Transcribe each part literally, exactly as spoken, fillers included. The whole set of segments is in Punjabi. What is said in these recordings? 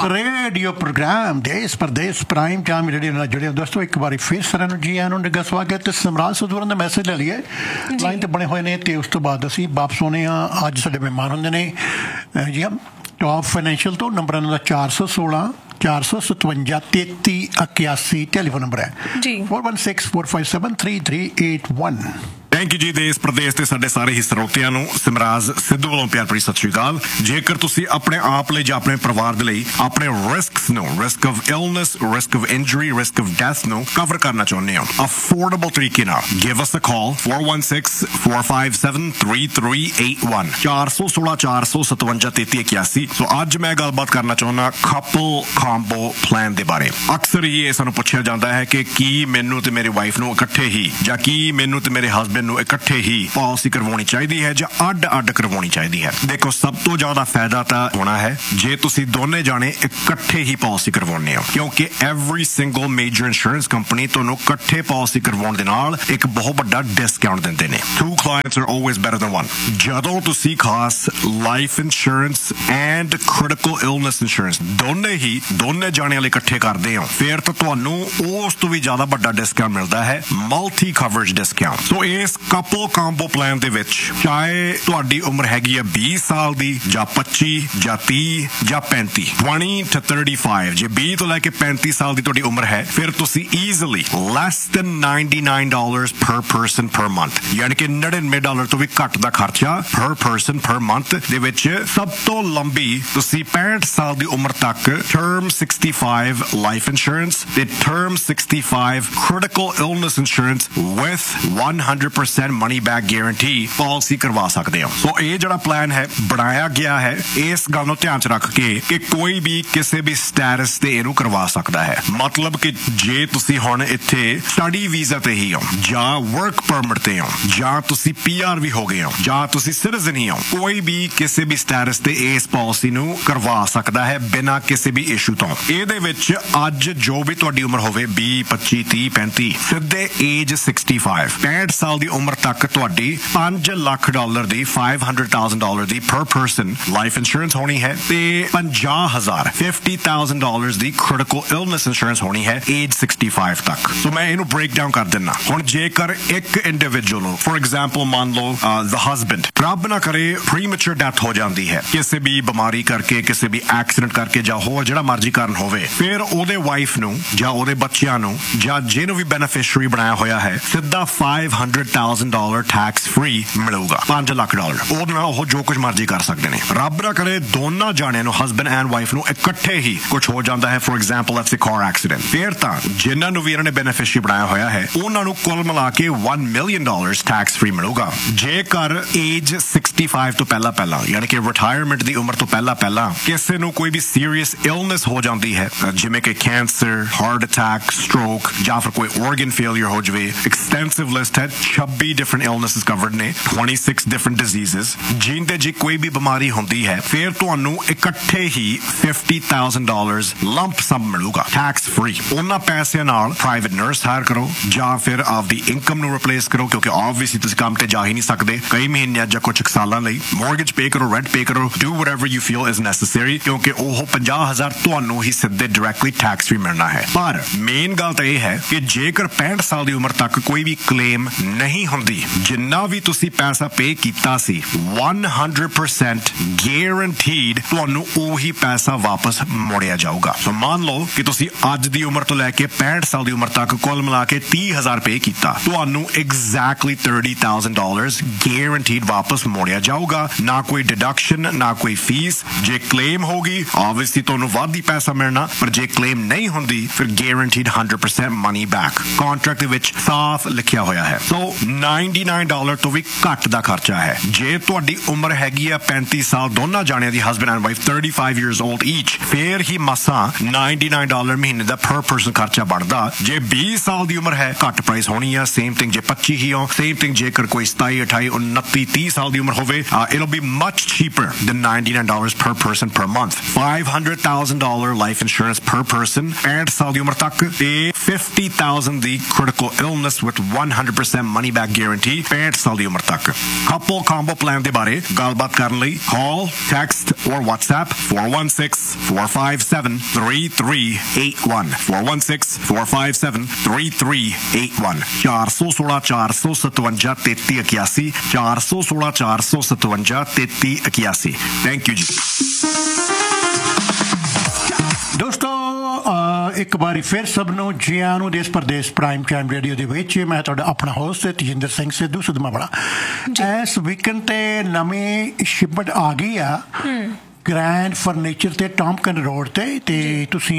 रेडियो प्रोग्राम देश परदेश प्राइम टाइम रेडियो ਨਾਲ ਜੁੜੇ ਦੋਸਤੋ ਇੱਕ ਵਾਰੀ ਫਿਰ ਸਾਰਿਆਂ ਨੂੰ ਜੀ ਆਇਆਂ ਨੂੰ ਨਿੱਘਾ ਸਵਾਗਤ ਤੇ ਸਮਰਾਜ ਸਦੂਰਨ ਦਾ ਮੈਸੇਜ ਲੈ ਲਈਏ ਲਾਈਨ ਤੇ ਬਣੇ ਹੋਏ ਨੇ ਤੇ ਉਸ ਤੋਂ ਬਾਅਦ ਅਸੀਂ ਵਾਪਸ ਆਉਣੇ ਆ ਅੱਜ ਸਾਡੇ ਮਹਿਮਾਨ ਹੁੰਦੇ ਨੇ ਜੀ ਹਾਂ ਟੌਪ ਫਾਈਨੈਂਸ਼ੀਅਲ ਤੋਂ ਨੰਬਰ ਇਹਨਾਂ ਦਾ ਚਾਰ ਸੌ ਸੋਲਾਂ ਚਾਰ ਸੌ ਸਤਵੰਜਾ ਤੇਤੀ ਇਕਿਆਸੀ ਟੈਲੀਫੋਨ ਨੰਬਰ ਹੈ ਜੀ four one six four five seven three three eight one thank you ਜੀ ਦੇਸ਼ ਪ੍ਰਦੇਸ਼ ਤੇ ਸਾਡੇ ਸਾਰੇ ਹੀ ਸਰੋਤਿਆਂ ਨੂੰ ਸਿਮਰਾਜ ਸਿੱਧੂ ਵੱਲੋਂ ਪਿਆਰ ਭਰੀ ਸਤਿ ਸ਼੍ਰੀ ਅਕਾਲ। ਜੇਕਰ ਤੁਸੀਂ ਆਪਣੇ ਆਪ ਲਈ ਜਾਂ ਆਪਣੇ ਪਰਿਵਾਰ ਦੇ ਲਈ ਆਪਣੇ ਰਿਸਕਸ ਨੂੰ risk of illness risk of injury risk of death ਨੂੰ ਕਵਰ ਕਰਨਾ ਚਾਹੁੰਦੇ ਹੋ ਅਫੋਰਡੇਬਲ ਤਰੀਕੇ ਨਾਲ ਗਿਵ ਅਸ ਅ ਕਾਲ four one six four five seven three three eight one ਚਾਰ ਸੌ ਸੋਲਾਂ ਚਾਰ ਸੌ ਸਤਵੰਜਾ ਤੇਤੀ ਇਕਿਆਸੀ। ਸੋ ਅੱਜ ਮੈਂ ਗੱਲਬਾਤ ਕਰਨਾ ਚਾਹੁੰਦਾ ਕਪਲ ਕੰਬੋ ਪਲਾਨ ਦੇ ਬਾਰੇ। ਅਕਸਰ ਹੀ ਇਹ ਸਾਨੂੰ ਪੁੱਛਿਆ ਜਾਂਦਾ ਹੈ ਕਿ ਕੀ ਮੈਨੂੰ ਤੇ ਮੇਰੀ ਵਾਈਫ ਨੂੰ ਇਕੱਠੇ ਹੀ ਜਾਂ ਕੀ ਮੈਨੂੰ ਤੇ ਮੇਰੇ ਹਸਬੈਂਡ ਨੂੰ ਇਕੱਠੇ ਹੀ ਪਾਲਿਸੀ ਕਰਵਾਉਣੀ ਚਾਹੀਦੀ ਹੈ ਜਾਂ ਅੱਡ ਅੱਡ ਕਰਵਾਉਣੀ ਚਾਹੀਦੀ ਹੈ। ਦੇਖੋ ਸਭ ਤੋਂ ਜ਼ਿਆਦਾ ਫਾਇਦਾ ਤਾਂ ਹੋਣਾ ਹੈ ਜੇ ਤੁਸੀਂ ਦੋਨੇ ਜਾਣੇ ਇਕੱਠੇ ਹੀ ਪਾਲਿਸੀ ਕਰਵਾਉਂਦੇ ਹੋ ਕਿਉਂਕਿ every single major insurance company ਤੁਹਾਨੂੰ ਇਕੱਠੇ ਪਾਲਿਸੀ ਕਰਵਾਉਣ ਦੇ ਨਾਲ ਇੱਕ ਬਹੁਤ ਵੱਡਾ ਡਿਸਕਾਊਂਟ ਦਿੰਦੇ ਨੇ। To clients R always better than one. ਜਦੋਂ ਤੁਸੀਂ ਖਾਸ life insurance and critical illness insurance ਦੋਨੇ ਹੀ ਦੋਨੇ ਜਾਣਿਆਂ ਲਈ ਇਕੱਠੇ ਕਰਦੇ ਹੋ ਫਿਰ ਤਾਂ ਤੁਹਾਨੂੰ ਉਸ ਤੋਂ ਵੀ ਜ਼ਿਆਦਾ ਵੱਡਾ ਡਿਸਕਾਊਂਟ ਮਿਲਦਾ ਹੈ ਮਲਟੀ ਕਵਰੇਜ ਡਿਸਕਾਊਂਟ। ਸੋ ਇਸ ਕਪਲ ਕੰਬੋ ਪਲਾਨ ਦੇ ਵਿੱਚ ਚਾਹੇ ਤੁਹਾਡੀ ਉਮਰ ਹੈਗੀ ਆ ਵੀਹ ਸਾਲ ਦੀ ਜਾਂ ਪੱਚੀ ਜਾਂ ਤੀਹ ਜਾਂ ਪੈਂਤੀ ਵੀਹ to thirty-five ਜੇ ਵੀਹ ਤੋਂ ਲੈ ਕੇ ਪੈਂਤੀ ਸਾਲ ਦੀ ਤੁਹਾਡੀ ਉਮਰ ਹੈ ਫਿਰ ਤੁਸੀਂ easily less than ninety-nine dollars per person per month ਯਾਨੀ ਕਿ ਨੜਿਨਵੇਂ ਡਾਲਰ ਤੋਂ ਵੀ ਘੱਟ ਦਾ ਖਰਚਾ per person per month ਦੇ ਵਿੱਚ ਸਭ ਤੋਂ ਲੰਬੀ ਤੁਸੀਂ ਪੈਂਹਠ ਸਾਲ ਦੀ ਉਮਰ ਤੱਕ term sixty-five life insurance ਤੇ term sixty-five critical illness insurance with one hundred percent money back guarantee policy ਕਰਵਾ ਸਕਦੇ ਹੋ। ਸੋ ਇਹ ਜਿਹੜਾ ਪਲਾਨ ਹੈ ਬਣਾਇਆ ਗਿਆ ਹੈ ਇਸ ਗੱਲ ਨੂੰ ਧਿਆਨ ਚ ਰੱਖ ਕੇ ਕਿ ਕੋਈ ਵੀ ਕਿਸੇ ਵੀ ਸਟੇਟਸ ਤੇ ਇਹਨੂੰ ਕਰਵਾ ਸਕਦਾ ਹੈ। ਮਤਲਬ ਕਿ ਜੇ ਤੁਸੀਂ ਹੁਣ ਇੱਥੇ ਸਟੱਡੀ ਵੀਜ਼ਾ ਤੇ ਹੀ ਹੋ ਜਾਂ ਵਰਕ ਪਰਮਿਟ ਤੇ ਹੋ ਜਾਂ ਤੁਸੀਂ ਪੀ ਆਰ ਵੀ ਹੋ ਗਏ ਹੋ ਜਾਂ ਤੁਸੀਂ ਸਿਟੀਜ਼ਨ ਹੀ ਹੋ ਕੋਈ ਵੀ ਕਿਸੇ ਵੀ ਸਟੇਟਸ ਤੇ ਇਸ ਪਾਲਿਸੀ ਨੂੰ ਕਰਵਾ ਸਕਦਾ ਹੈ ਬਿਨਾਂ ਕਿਸੇ ਵੀ ਇਸ਼ੂ ਤੋਂ। ਇਹਦੇ ਵਿੱਚ ਅੱਜ ਜੋ ਵੀ ਤੁਹਾਡੀ ਉਮਰ ਹੋਵੇ ਵੀਹ ਪੱਚੀ ਤੀਹ ਪੈਂਤੀ ਸਿੱਧੇ ਏਜ sixty-five ਪੈਂਹਠ ਸਾਲ ਦੀ ਉਮਰ ਤੱਕ ਤੁਹਾਡੀ ਪੰਜ ਲੱਖ ਡਾਲਰ ਦੀ five hundred thousand dollars ਦੀ per person ਲਾਈਫ ਇੰਸ਼ੋਰੈਂਸ ਹੋਣੀ ਹੈ ਤੇ ਪੰਜਾਹ ਹਜ਼ਾਰ fifty thousand dollars ਦੀ ਕ੍ਰਿਟੀਕਲ ਇਲਨੈਸ ਇੰਸ਼ੋਰੈਂਸ ਹੋਣੀ ਹੈ ਏਜ sixty-five ਤੱਕ। ਸੋ ਮੈਂ ਇਹਨੂੰ ਬ੍ਰੇਕ ਡਾਊਨ ਕਰ ਦਿੰਦਾ। ਹੁਣ ਜੇਕਰ ਇੱਕ ਇੰਡੀਵਿਜੂਅਲ ਨੂੰ ਫੋਰ ਐਗਜ਼ਾਮਪਲ ਮੰਨ ਲਓ ਦ ਹਸਬੈਂਡ ਰੱਬ ਨਾ ਕਰੇ ਪ੍ਰੀਮੈਚੁਰ ਡੈਥ ਹੋ ਜਾਂਦੀ ਹੈ ਕਿਸੇ ਵੀ ਬਿਮਾਰੀ ਕਰਕੇ ਕਿਸੇ ਵੀ ਐਕਸੀਡੈਂਟ ਕਰਕੇ ਜਾਂ ਹੋਰ ਜਿਹੜਾ ਮਰਜ਼ੀ ਕਾਰਨ ਹੋਵੇ ਫਿਰ ਉਹਦੇ ਵਾਈਫ ਨੂੰ ਜਾਂ ਉਹਦੇ ਬੱਚਿਆਂ ਨੂੰ ਜਾਂ ਜਿਹਨੂੰ ਵੀ ਬੈਨੀਫਿਸ਼ਰੀ ਬਣਾਇਆ ਹੋਇਆ ਹੈ ਸਿੱਧਾ five hundred thousand dollars tax free ਮਿਲੂਗਾ ਪੰਜ ਲੱਖ ਡਾਲਰ ਉਹਦੇ ਨਾਲ ਉਹ ਜੋ ਕੁਝ ਮਰਜ਼ੀ ਕਰ ਸਕਦੇ ਨੇ। ਰੱਬ ਨਾ ਕਰੇ ਦੋਨਾਂ ਜਾਣਿਆਂ ਨੂੰ ਹਸਬੈਂਡ ਐਂਡ ਵਾਈਫ ਨੂੰ ਇਕੱਠੇ ਹੀ ਕੁਝ ਹੋ ਜਾਂਦਾ ਹੈ for example let's say car accident ਫਿਰ ਤਾਂ ਜਿਨ੍ਹਾਂ ਨੂੰ ਵੀ ਇਹਨਾਂ ਨੇ ਬੈਨੀਫਿਸ਼ਰੀ ਬਣਾਇਆ ਹੋਇਆ ਹੈ ਉਹਨਾਂ ਨੂੰ ਕੁੱਲ ਮਿਲਾ ਕੇ one million dollars tax free ਮਿਲੂਗਾ। ਜੇਕਰ ਏਜ sixty-five ਤੋਂ ਪਹਿਲਾਂ ਪਹਿਲਾਂ ਯਾਨੀ ਕਿ ਰਿਟਾਇਰਮੈਂਟ ਦੀ ਉਮਰ ਤੋਂ ਪਹਿਲਾਂ ਪਹਿਲਾਂ ਕਿਸੇ ਨੂੰ ਕੋਈ ਵੀ ਸੀਰੀਅਸ ਇਲਨੈਸ ਹੋ ਜਾਂਦੀ ਹੈ ਜਿਵੇਂ ਕਿ ਕੈਂਸਰ ਹਾਰਟ ਅਟੈਕ ਸਟ੍ਰੋਕ ਜਾਂ ਫਿਰ ਕੋਈ organ failure ਹੋ ਜਾਵੇ ਐਕਸਟੈਂਸਿਵ ਲਿਸਟ ਹੈ twenty-six different illnesses covered ਨੇ twenty-six different diseases ਜਿੰਦੇ ਜੀ ਕੋਈ ਵੀ ਬਿਮਾਰੀ ਹੁੰਦੀ ਹੈ ਫਿਰ ਤੁਹਾਨੂੰ ਇਕੱਠੇ ਹੀ fifty thousand dollars lump sum ਮਿਲੂਗਾ ਟੈਕਸ ਫ੍ਰੀ। ਉਹਨਾਂ ਪੈਸਿਆਂ ਨਾਲ ਪ੍ਰਾਈਵੇਟ ਨਰਸ ਹਾਇਰ ਕਰੋ ਜਾਂ ਫਿਰ ਆਪਦੀ ਇਨਕਮ ਨੂੰ ਰਿਪਲੇਸ ਕਰੋ ਕਿਉਂਕਿ ਆਬਵੀਅਸਲੀ ਤੁਸੀਂ ਕੰਮ ਤੇ ਜਾ ਹੀ ਨਹੀਂ ਸਕਦੇ ਕਈ ਮਹੀਨਿਆਂ ਜਾਂ ਕੁਝ ਸਾਲਾਂ ਲਈ ਮੌਰਗੇਜ ਪੇ ਕਰੋ ਰੈਂਟ ਪੇ ਕਰੋ do whatever you feel is necessary ਕਿਉਂਕਿ ਉਹ ਪੰਜਾਹ ਹਜ਼ਾਰ ਤੁਹਾਨੂੰ ਹੀ ਸਿੱਧੇ ਡਾਇਰੈਕਟਲੀ ਟੈਕਸ ਫ੍ਰੀ ਮਿਲਣਾ ਹੈ। ਪਰ ਮੇਨ ਗੱਲ ਤਾਂ ਇਹ ਹੈ ਕਿ ਜੇਕਰ ਪੈਂਹਠ ਸਾਲ ਦੀ ਉਮਰ ਤੱਕ ਕੋਈ ਵੀ ਕਲੇਮ ਨਹੀਂ ਹੁੰਦੀ ਜਿੰਨਾ ਵੀ ਤੁਸੀਂ ਪੈਸਾ ਪੇ ਕੀਤਾ ਸੀ one hundred percent guaranteed ਤੁਹਾਨੂੰ ਉਹੀ ਪੈਸਾ ਵਾਪਸ ਮੋੜਿਆ ਜਾਊਗਾ। ਸੋ ਮੰਨ ਲਓ ਕਿ ਤੁਸੀਂ ਅੱਜ ਦੀ ਉਮਰ ਤੋਂ ਲੈ ਕੇ ਪੈਂਹਠ ਸਾਲ ਦੀ ਉਮਰ ਤੱਕ ਕੁੱਲ ਮਿਲਾ ਕੇ ਤੀਹ ਹਜ਼ਾਰ ਪੇ ਕੀਤਾ ਤੁਹਾਨੂੰ exactly thirty thousand dollars guaranteed ਵਾਪਸ ਮੋੜਿਆ ਜਾਊਗਾ। ਨਾ ਕੋਈ ਡਿਡਕਸ਼ਨ ਨਾ ਕੋਈ ਫੀਸ। ਜੇ ਕਲੇਮ ਹੋਗੀ ਆਬਵੀਅਸਲੀ ਤੁਹਾਨੂੰ ਵੱਧ ਹੀ ਪੈਸਾ ਮਿਲਣਾ ਪਰ ਜੇ ਕਲੇਮ ਨਹੀਂ ਹੁੰਦੀ ਫਿਰ guaranteed one hundred percent money back contract ਦੇ ਵਿੱਚ ਸਾਫ਼ ਲਿਖਿਆ ਹੋਇਆ ਹੈ। ਸੋ ninety-nine dollars ਤੋਂ ਵੀ ਘੱਟ ਦਾ ਖਰਚਾ ਹੈ। ਜੇ ਤੁਹਾਡੀ ਉਮਰ ਹੈਗੀ ਆ ਪੈਂਤੀ ਸਾਲ ਦੋਨਾਂ ਜਾਣਿਆਂ ਦੀ husband and wife thirty-five years old each ਫੇਰ ਹੀ ਮਸਾਂ ninety-nine dollars ਮਹੀਨੇ ਦਾ per person ਖਰਚਾ ਬਣਦਾ। ਜੇ ਵੀਹ ਸਾਲ ਦੀ ਉਮਰ ਹੈ ਘੱਟ ਪ੍ਰਾਈਸ ਹੋਣੀ ਆ ਸੇਮ ਥਿੰਗ ਜੇ ਪੱਚੀ ਹੀ ਹੋ ਸੇਮ ਥਿੰਗ ਜੇਕਰ ਕੋਈ ਸਤਾਈ ਅਠਾਈ ਉਨੱਤੀ ਤੀਹ ਸਾਲ ਦੀ ਉਮਰ ਹੋਵੇ it'll be much cheaper than ninety-nine dollars per person per month five hundred thousand dollars life insurance per person ਪੈਂਹਠ ਸਾਲ ਦੀ ਉਮਰ ਤੱਕ ਤੇ fifty thousand the critical illness with one hundred percent money back guarantee पैंठ साल ਦੀ ਉਮਰ ਤੱਕ couple combo plan ਦੇ ਬਾਰੇ ਗੱਲਬਾਤ ਕਰਨ ਲਈ call text or WhatsApp four one six, four five seven, three three eight one four one six, four five seven, three three eight one ਚਾਰ ਸੌ ਸੋਲਾਂ ਚਾਰ ਸੌ ਸਤਵੰਜਾ ਤੇਤੀ ਇਕਿਆਸੀ ਚਾਰ ਸੌ ਸੋਲਾਂ ਚਾਰ ਸੌ ਸਤਵੰਜਾ ਤੇਤੀ ਇਕਿਆਸੀ ਥੈਂਕ ਯੂ ਜੀ ਦੋਸਤੋ ਇੱਕ ਵਾਰੀ ਫਿਰ ਸਭ ਨੂੰ ਜੀ ਆਇਆਂ ਨੂੰ ਦੇਸ਼ ਪ੍ਰਦੇਸ਼ ਪ੍ਰਾਈਮ ਟਾਈਮ ਰੇਡੀਓ ਦੇ ਵਿੱਚ ਮੈਂ ਤੁਹਾਡਾ ਆਪਣਾ ਹੋਸਟ ਤਜਿੰਦਰ ਸਿੰਘ ਸਿੱਧੂ ਸਦਮਾਵੜਾ ਇਸ ਵੀਕਐਂਡ ਤੇ ਨਵੀਂ ਸ਼ਿਪਮੈਂਟ ਆ ਗਈ ਆ ਗ੍ਰੈਂਡ ਫਰਨੀਚਰ ਤੇ ਟੌਮਕਨ ਰੋਡ ਤੇ ਤੇ ਤੁਸੀਂ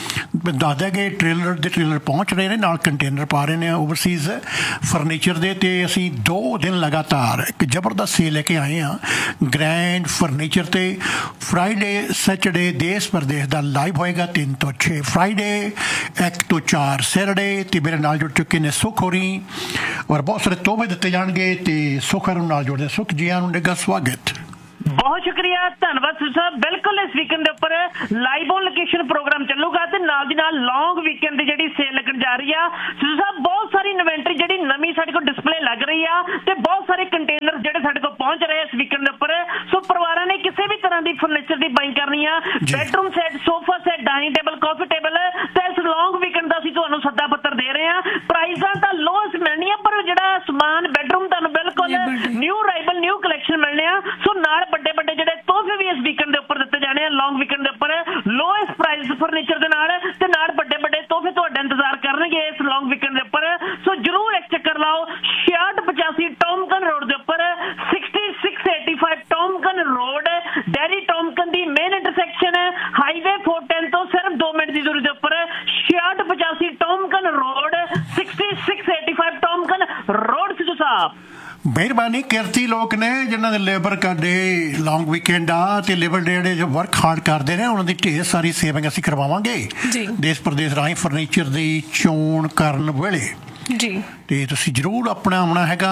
ਦੱਸ ਦਿਆ ਕਿ ਟ੍ਰੇਲਰ ਦੇ ਟ੍ਰੇਲਰ ਪਹੁੰਚ ਰਹੇ ਨੇ ਨਾਲ ਕੰਟੇਨਰ ਪਾ ਰਹੇ ਨੇ ਓਵਰਸੀਜ਼ ਫਰਨੀਚਰ ਦੇ ਤੇ ਅਸੀਂ ਦੋ ਦਿਨ ਲਗਾਤਾਰ ਇੱਕ ਜ਼ਬਰਦਸਤ ਸੇਲ ਲੈ ਕੇ ਆਏ ਹਾਂ ਗ੍ਰੈਂਡ ਫਰਨੀਚਰ ਤੇ ਫਰਾਈਡੇ ਸੈਟਰਡੇ ਦੇਸ਼ ਪ੍ਰਦੇਸ਼ ਦਾ ਲਾਈਵ ਹੋਏਗਾ ਤਿੰਨ ਤੋਂ ਛੇ ਫਰਾਈਡੇ ਇੱਕ ਤੋਂ ਚਾਰ ਸੈਟਰਡੇ ਤੇ ਮੇਰੇ ਨਾਲ ਜੁੜ ਚੁੱਕੇ ਨੇ ਸੁਖ ਹੋਰੀ ਔਰ ਬਹੁਤ ਸਾਰੇ ਤੋਹਫੇ ਦਿੱਤੇ ਜਾਣਗੇ ਤੇ ਸੁਖ ਹੋਰਾਂ ਨਾਲ ਜੁੜਦੇ ਸੁਖ ਜੀ ਨੂੰ ਨਿੱਘਾ ਸਵਾਗਤ ਬਹੁਤ ਸ਼ੁਕਰੀਆ ਧੰਨਵਾਦ ਸਾਹਿਬ ਬਿਲਕੁਲ ਇਸ ਵੀਕਐਂਡ ਦੇ ਉੱਪਰ ਲਾਈਵ ਔਨ ਲੋਕੇਸ਼ਨ ਪ੍ਰੋਗਰਾਮ ਚੱਲੂਗਾ ਤੇ ਨਾਲ ਦੀ ਨਾਲ ਲੌਂਗ ਵੀਕਐਂਡ ਦੀ ਜਿਹੜੀ ਸੇਲ ਲੱਗਣ ਜਾ ਰਹੀ ਆ ਸਾਹਿਬ ਬਹੁਤ ਸਾਰੀ ਇਨਵੈਂਟਰੀ ਜਿਹੜੀ ਨਵੀਂ ਸਾਡੇ ਕੋਲ ਡਿਸਪਲੇ ਲੱਗ ਰਹੀ ਆ ਤੇ ਬਹੁਤ ਸਾਰੇ ਕੰਟੇਨਰ ਜਿਹੜੇ ਸਾਡੇ ਕੋਲ ਪਹੁੰਚ ਰਹੇ ਇਸ ਵੀਕਐਂਡ ਦੇ ਉੱਪਰ ਸੋ ਪਰਿਵਾਰਾਂ ਨੇ ਕਿਸੇ ਵੀ ਤਰ੍ਹਾਂ ਦੀ ਫਰਨੀਚਰ ਦੀ ਬਾਈਂਗ ਕਰਨੀ ਆ bedroom set sofa set dining table ਕਾਫੀ ਟੇਬਲ ਤੇ ਇਸ ਲੌਂਗ ਵੀਕਐਂਡ ਦਾ ਅਸੀਂ ਤੁਹਾਨੂੰ ਸੱਦਾ ਪੱਤਰ ਦੇ ਰਹੇ ਆ ਪ੍ਰਾਈਜ਼ਾਂ ਤਾਂ ਲੋਅਸਟ ਮਿਲਣੀਆਂ ਪਰ ਜਿਹੜਾ ਸਮਾਨ ਬੈਡਰੂਮ ਤੁਹਾਨੂੰ ਬਿਲਕੁਲ ਨਿਊ ਅਰਾਈਵਲ ਨਿਊ ਕਲੈਕਸ਼ਨ ਮਿਲਣੇ ਆ ਸੋ ਨਾਲ ਵੱਡੇ ਵੱਡੇ ਜਿਹੜੇ ਤੋਹਫੇ ਵੀ ਇਸ ਵੀਕਐਂਡ ਦੇ ਉੱਪਰ ਦਿੱਤੇ ਜਾਣੇ ਆ ਲੌਂਗ ਵੀਕਐਂਡ ਦੇ ਉੱਪਰ ਲੋਐਸਟ ਪ੍ਰਾਈਸ ਫਰਨੀਚਰ ਦੇ ਨਾਲ ਤੇ ਨਾਲ ਵੱਡੇ ਵੱਡੇ ਤੋਹਫੇ ਤੁਹਾਡਾ ਇੰਤਜ਼ਾਰ ਕਰਨਗੇ ਇਸ ਲੌਂਗ ਵੀਕਐਂਡ ਦੇ ਉੱਪਰ ਸੋ ਜਰੂਰ ਇੱਕ ਚੱਕਰ ਲਾਓ ਛਿਆਹਠ ਪਚਾਸੀ ਟੌਮਕਨ ਰੋਡ ਦੇ ਉੱਪਰ ਛਿਆਸੀ ਛੇ ਸੌ ਪਚਾਸੀ ਟੌਮਕਨ ਰੋਡ ਡੈਰੀ ਟੌਮਕਨ ਦੀ ਮੇਨ ਇੰਟਰਸੈਕਸ਼ਨ ਹਾਈਵੇ ਚਾਰ ਸੌ ਦਸ ਤੋਂ ਸਿਰਫ ਦੋ ਮਿੰਟ ਦੀ ਦੂਰੀ ਦੇ ਉੱਪਰ ਛਿਆਹਠ ਪਚਾਸੀ ਟੌਮਕਨ ਰੋਡ ਛਿਆਸੀ ਛੇ ਸੌ ਪਚਾਸੀ ਟੌਮਕਨ ਰੋਡ ਸਿੱਧੂ ਸਾਹਿਬ ਮਿਹਰਬਾਨੀ ਕਿਰਤੀ ਲੋਕ ਨੇ ਜਿਨ੍ਹਾਂ ਦੇ ਲੇਬਰ ਕਰਦੇ ਲੌਂਗ ਵੀਕਐਂਡ ਆ ਤੇ ਲੇਬਰ ਡੇ ਜਿਹੜੇ ਜੋ ਵਰਕ ਹਾਰਡ ਕਰਦੇ ਨੇ ਉਹਨਾਂ ਦੀ ਢੇਰ ਸਾਰੀ ਸੇਵਿੰਗ ਅਸੀਂ ਕਰਵਾਵਾਂਗੇ ਦੇਸ਼ ਪ੍ਰਦੇਸ਼ ਰਾਹੀਂ ਫਰਨੀਚਰ ਦੀ ਚੋਣ ਕਰਨ ਵੇਲੇ ਜੀ ਤੇ ਤੁਸੀਂ ਜ਼ਰੂਰ ਆਪਣਾ ਆਉਣਾ ਹੈਗਾ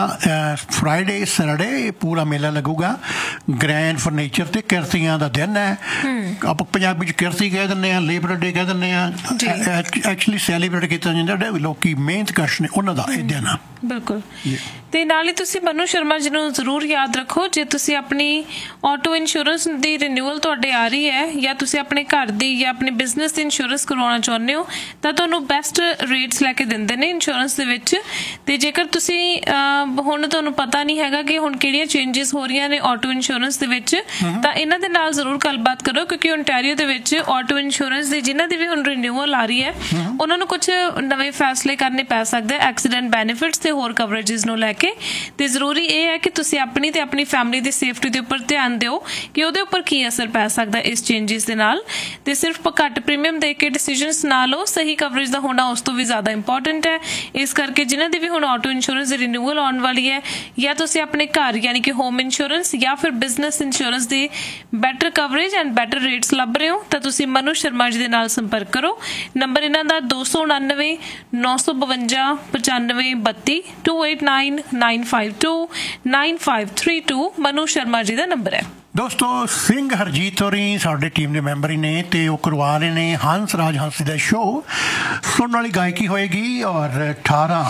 ਫਰਾਈਡੇ ਸੈਟਰਡੇ ਪੂਰਾ ਮੇਲਾ ਲੱਗੂਗਾ ਗ੍ਰੈਂਡ ਫਰਨੀਚਰ ਤੇ ਕਿਰਤੀਆਂ ਦਾ ਦਿਨ ਹੈ ਆਪਾਂ ਪੰਜਾਬੀ ਚ ਕਿਰਤੀ ਕਹਿ ਦਿੰਦੇ ਆ ਲੇਬਰ ਡੇ ਕਹਿ ਦਿੰਦੇ ਆ ਐਕਚੁਅਲੀ ਸੈਲੀਬ੍ਰੇਟ ਕੀਤਾ ਜਾਂਦਾ ਲੋਕੀ ਮਿਹਨਤ ਕਰਦੇ ਨੇ ਉਹਨਾਂ ਦਾ ਇਹ ਦਿਨ ਆ ਬਿਲਕੁਲ ਤੇ ਨਾਲ ਹੀ ਤੁਸੀਂ ਮਨੂ ਸ਼ਰਮਾ ਜੀ ਨੂੰ ਜ਼ਰੂਰ ਯਾਦ ਰੱਖੋ ਜੇ ਤੁਸੀਂ ਆਪਣੀ ਆਟੋ ਇੰਸ਼ੋਰੈਂਸ ਦੀ ਰਿਨਿਊਅਲ ਤੁਹਾਡੇ ਆ ਰਹੀ ਹੈ ਜਾਂ ਤੁਸੀਂ ਆਪਣੇ ਘਰ ਦੀ ਜਾਂ ਆਪਣੇ ਬਿਜ਼ਨਸ ਦੀ ਇੰਸ਼ੋਰੈਂਸ ਕਰਵਾਉਣਾ ਚਾਹੁੰਦੇ ਹੋ ਤਾਂ ਤੁਹਾਨੂੰ ਬੈਸਟ ਰੇਟਸ ਲੈ ਕੇ ਦਿੰਦੇ ਨੇ ਇੰਸ਼ੋਰੈਂਸ ਦੇ ਵਿੱਚ ਤੇ ਜੇਕਰ ਤੁਸੀਂ ਹੁਣ ਤੁਹਾਨੂੰ ਪਤਾ ਨਹੀਂ ਹੈਗਾ ਕਿ ਹੁਣ ਕਿਹੜੀਆਂ ਚੇਂਜਸ ਹੋ ਰਹੀਆਂ ਨੇ ਆਟੋ ਇੰਸ਼ੋਰੈਂਸ ਦੇ ਵਿੱਚ ਤਾਂ ਇਹਨਾਂ ਦੇ ਨਾਲ ਜ਼ਰੂਰ ਗੱਲਬਾਤ ਕਰੋ ਕਿਉਂਕਿ ਓਨਟਾਰੀਓ ਦੇ ਵਿੱਚ ਆਟੋ ਇੰਸ਼ੋਰੈਂਸ ਦੀ ਜਿਨ੍ਹਾਂ ਦੀ ਵੀ ਹੁਣ ਰਿਨਿਊਅਲ ਆ ਰਹੀ ਹੈ ਉਹਨਾਂ ਨੂੰ ਕੁਝ ਨਵੇਂ ਫੈਸਲੇ ਕਰਨੇ ਪੈ ਸਕਦੇ ਐਕਸੀਡੈਂਟ ਬੈਨੀਫਿਟਸ ਤੇ ਹੋਰ ਕਵਰੇਜਸ ਨੂੰ ਲੈ ਕੇ ਤੇ ਜ਼ਰੂਰੀ ਇਹ ਹੈ ਕਿ ਤੁਸੀਂ ਆਪਣੀ ਤੇ ਆਪਣੀ ਫੈਮਿਲੀ ਦੀ ਸੇਫਟੀ ਦੇ ਉੱਪਰ ਧਿਆਨ ਦਿਓ ਕਿ ਉਹਦੇ ਉੱਪਰ ਕੀ ਅਸਰ ਪੈ ਸਕਦਾ ਇਸ ਚੇਂਜਸ ਦੇ ਨਾਲ ਤੇ ਸਿਰਫ ਘੱਟ ਪ੍ਰੀਮੀਅਮ ਦੇ ਕੇ ਡਿਸੀਜਨਸ ਨਾ ਲਓ ਸਹੀ ਕਵਰੇਜ ਦਾ ਹੋਣਾ ਉਸ ਤੋਂ ਵੀ ਜ਼ਿਆਦਾ ਇੰਪੋਰਟੈਂਟ ਹੈ ਇਸ ਕਰਕੇ ਜਿਨ੍ਹਾਂ ਦੀ ਵੀ ਹੁਣ ਆਟੋ ਇੰਸ਼ੋਰੈਂਸ ਦੀ ਰਿਨਿਊਅਲ ਆਉਣ ਵਾਲੀ ਹੈ ਜਾਂ ਤੁਸੀਂ ਆਪਣੇ ਘਰ ਯਾਨੀ ਕਿ ਹੋਮ ਇੰਸ਼ੋਰੈਂਸ ਜਾਂ ਫਿਰ business insurance the better coverage and better rates ਲੱਭ ਰਹੇ ਹੋ ਤਾਂ ਤੁਸੀਂ ਮਨੂ ਸ਼ਰਮਾ ਜੀ ਦੇ ਨਾਲ ਸੰਪਰਕ ਕਰੋ ਨੰਬਰ ਇਹਨਾਂ ਦਾ ਦੋ ਸੌ ਉਣਾਨਵੇਂ ਨੌ ਸੌ ਬਵੰਜਾ ਪਚਾਨਵੇਂ ਬੱਤੀ two eight nine nine five two nine five three two Manu Sharma ji ਦਾ ਨੰਬਰ ਹੈ ਦੋਸਤੋ ਸਿੰਘ ਹਰਜੀਤ ਹੋਰੀ ਸਾਡੇ ਟੀਮ ਦੇ ਮੈਂਬਰ ਹੀ ਨੇ ਤੇ ਉਹ ਕਰਵਾ ਰਹੇ ਨੇ ਹੰਸ ਰਾਜ ਹੰਸ ਦਾ ਸ਼ੋਅ ਸੁਣਨ ਵਾਲੀ ਗਾਇਕੀ ਹੋਏਗੀ ਔਰ ਅਠਾਰਾਂ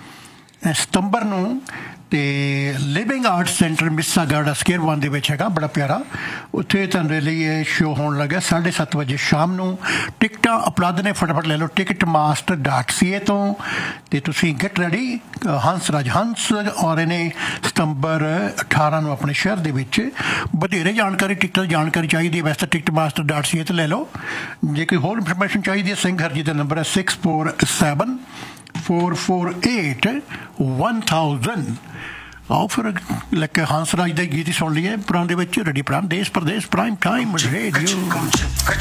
ਸਤੰਬਰ ਨੂੰ ਤੇ living arts centre ਮਿਸਾਗਾਰਡਾ square one ਦੇ ਵਿੱਚ ਹੈਗਾ ਬੜਾ ਪਿਆਰਾ ਉੱਥੇ ਤੁਹਾਡੇ ਲਈ ਇਹ ਸ਼ੋਅ ਹੋਣ ਲੱਗਾ ਸਾਢੇ ਸੱਤ ਵਜੇ ਸ਼ਾਮ ਨੂੰ ਟਿਕਟਾਂ ਉਪਲਬਧ ਨੇ ਫਟਾਫਟ ਲੈ ਲਓ ਟਿਕਟ ਮਾਸਟਰ ਡਾਟ ਸੀ ਏ ਤੋਂ ਤੇ ਤੁਸੀਂ ਗੈਟ ਰੈਡੀ ਹੰਸ ਰਾਜ ਹੰਸ ਔਰ ਇਹਨੇ ਸਤੰਬਰ ਅਠਾਰਾਂ ਨੂੰ ਆਪਣੇ ਸ਼ਹਿਰ ਦੇ ਵਿੱਚ ਵਧੇਰੇ ਜਾਣਕਾਰੀ ਟਿਕਟਾਂ ਦੀ ਜਾਣਕਾਰੀ ਚਾਹੀਦੀ ਹੈ ਵੈਸੇ ਟਿਕਟ ਮਾਸਟਰ ਡਾਟ ਸੀ ਏ ਤੇ ਲੈ ਲਓ ਜੇ ਕੋਈ ਹੋਰ ਇਨਫੋਰਮੇਸ਼ਨ ਚਾਹੀਦੀ ਹੈ ਸਿੰਘ ਹਰਜੀ ਦਾ ਨੰਬਰ ਹੈ six four seven four four eight one thousand आओ फिर लेके हंसराज दे गीत सुन लिए प्राण दे विच रेडी प्राण देश प्रदेश प्राइम टाइम रेडियो